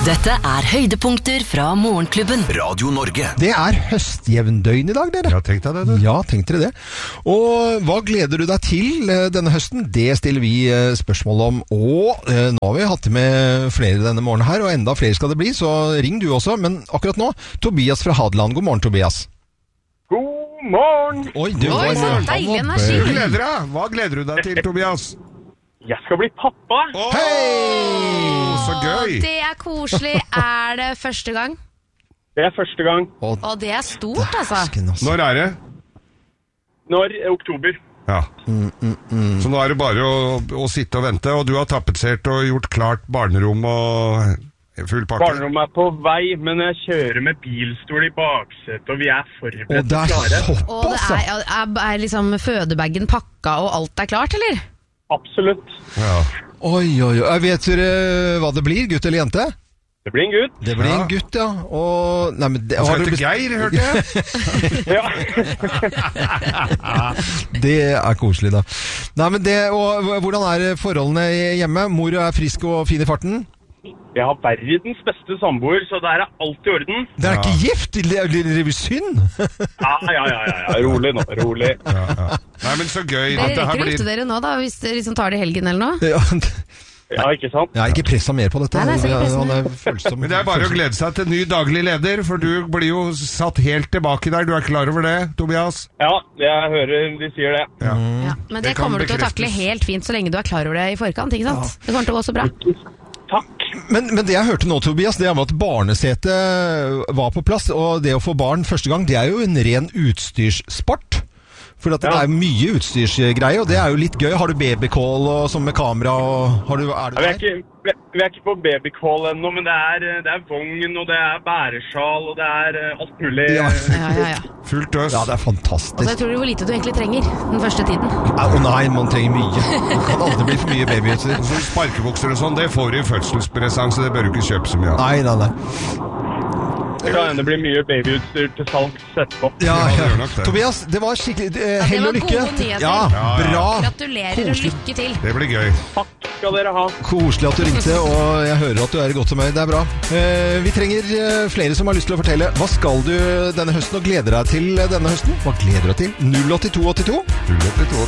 Dette høydepunkter fra Morgenklubben. Radio Norge. Det høstjevndøgn i dag, dere. Ja, tenk deg det, du. Ja, tenk dere det. Og hva gleder du deg til denne høsten? Det stiller vi spørsmål om. Og nå har vi hatt med flere denne morgenen her, og enda flere skal det bli, så ring du også. Men akkurat nå, Tobias fra Hadeland. God morgen, Tobias. God morgen! Oi, du Oi, så deilig energi. Du gleder deg. Hva gleder du deg til, Tobias? Jeg skal bli pappa. Hei! Så gøy. Det koselig. Det første gang? Det første gang. Og det stort, altså. Når det? Når? Oktober. Ja. Så nå det bare å sitte og vente, og du har tapetsert og gjort klart barnerom og full pakke. Barnerommet på vei, men jeg kjører med bilstol i baksetet, og vi forberedt Og det klare. Og det liksom fødebagen pakka, og alt klart, eller? Absolutt. Ja. Oi. Vet dere hva det blir, gutt eller jente? Det blir en gutt. Det blir en gutt, ja. Og, nei, men det, Han har skal du hete Geir, hørte jeg. Ja. Det koselig, da. Nei, men det, og hvordan forholdene hjemme? Mor frisk og fin i farten? Jeg har verdens beste samboer, så det alt i orden. Det ikke gift? Det synd? Ja. Rolig nå, rolig. Ja. Nei, men så gøy. Dere at det her rekker å gifte dere nå, da, hvis dere liksom tar det i helgen eller noe? Ja, ikke sant? Jeg ikke pressa mer på dette. Nei, ikke pressa mer. Han følsom. Men det bare å glede seg til ny daglig leder, for du blir jo satt helt tilbake der. Du klar over det, Tobias? Ja, jeg hører de sier det. Ja. Ja, men det Det kan kommer du til å takle bekreftes. helt fint så lenge du klar over det i forkant, ikke sant? Det kommer til å gå så bra. Takk. Men det jeg hørte nå, Tobias, det at barnesetet var på plass, og det å få barn første gang, det jo en ren utstyrssport. For at det mye utstyrsgreier, og det jo litt gøy. Har du babycall og sånn med kamera? Og du der? Vi ikke på babycall ennå, men det vogn, og det bæresjal, og det alt mulig. Ja. Ja. Fullt øs. Ja, det Og fantastisk. så tror du hvor lite du egentlig trenger den første tiden. Å nei, man trenger mye. Det kan aldri bli for mye babyutstyr. Og sånn sparkebukser og sånn, det får du i fødselspresang, så det bør du ikke kjøpe så mye av. Nei. Det kan hende bli mye babyutstyr til salgs etterpå. Ja. det gjør nok det. Tobias, det var skikkelig hell og var lykke. gode nyheter. Ja, bra. Gratulerer og lykke til. Det blir gøy. Takk skal dere ha. Koselig at du ringte, og jeg hører at du i godt humør. Det bra. Vi trenger flere som har lyst til å fortelle. Hva skal du denne høsten og gleder deg til denne høsten? Hva gleder du deg til? 08282? 082.